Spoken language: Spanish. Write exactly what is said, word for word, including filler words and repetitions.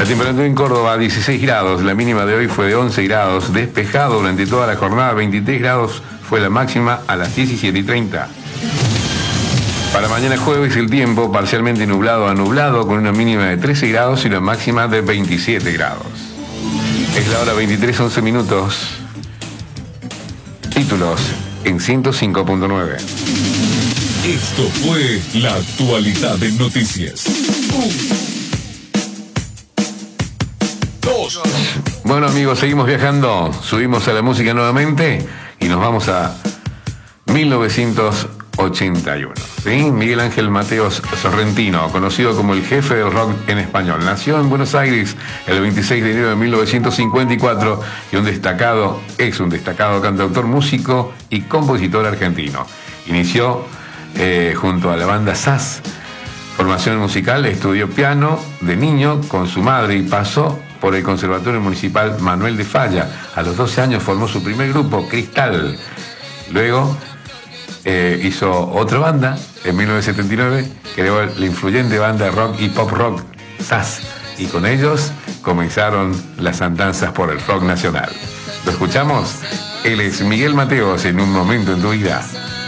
La temperatura en Córdoba, dieciséis grados, la mínima de hoy fue de once grados, despejado durante toda la jornada, veintitrés grados fue la máxima a las diecisiete y treinta. Para mañana jueves el tiempo parcialmente nublado a nublado con una mínima de trece grados y una máxima de veintisiete grados. Es la hora veintitrés, once minutos. Títulos en ciento cinco punto nueve. Esto fue la actualidad en noticias. Dos. Bueno amigos, seguimos viajando, subimos a la música nuevamente y nos vamos a mil novecientos ochenta y uno. ¿Sí? Miguel Ángel Mateos Sorrentino, conocido como el jefe del rock en español, nació en Buenos Aires el veintiséis de enero de mil novecientos cincuenta y cuatro y un destacado, es un destacado cantautor, músico y compositor argentino. Inició eh, junto a la banda S A S, formación musical, estudió piano de niño con su madre y pasó por el Conservatorio Municipal Manuel de Falla. A los doce años formó su primer grupo, Cristal. Luego eh, hizo otra banda, en mil novecientos setenta y nueve, creó la influyente banda de rock y pop rock S A S. Y con ellos comenzaron las andanzas por el rock nacional. ¿Lo escuchamos? Él es Miguel Mateos en Un Momento en Tu Vida.